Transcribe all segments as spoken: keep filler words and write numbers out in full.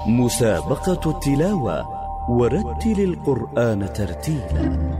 مسابقة التلاوة ورتل القرآن ترتيلا.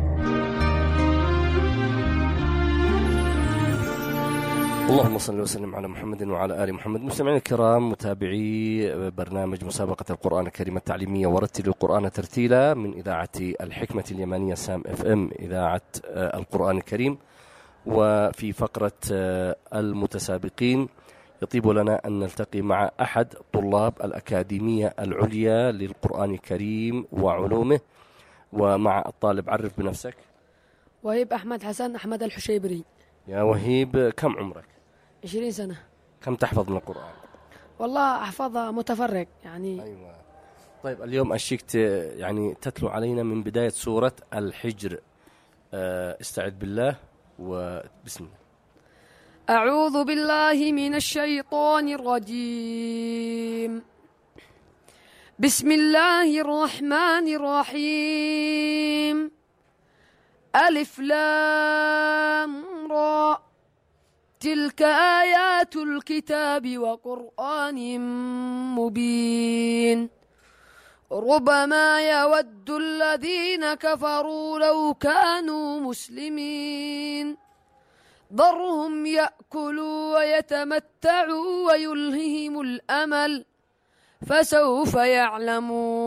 اللهم صل وسلم على محمد وعلى آل محمد. مستمعينا الكرام، متابعي برنامج مسابقة القرآن الكريم التعليمية ورتل القرآن ترتيلا من إذاعة الحكمة اليمانية سام اف ام، إذاعة القرآن الكريم. وفي فقرة المتسابقين يطيب لنا أن نلتقي مع أحد طلاب الأكاديمية العليا للقرآن الكريم وعلومه. ومع الطالب، عرف بنفسك. وهيب أحمد حسن أحمد الحشيبري. يا وهيب، كم عمرك؟ عشرين سنة. كم تحفظ من القرآن؟ والله أحفظها متفرق يعني. أيوة. طيب، اليوم أشيك يعني تتلو علينا من بداية سورة الحجر. أه استعد بالله وبسم الله. أعوذ بالله من الشيطان الرجيم. بسم الله الرحمن الرحيم. ألف لام را، تلك آيات الكتاب وقرآن مبين. ربما يود الذين كفروا لو كانوا مسلمين. ذرهم يأكلوا ويتمتعوا ويلههم الأمل، فسوف يعلمون.